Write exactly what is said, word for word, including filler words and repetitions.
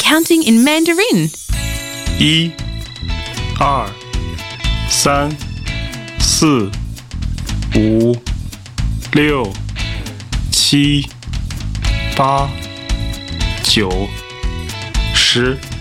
counting in Mandarin. 一、二、三、四、五、六、七、八、九、十。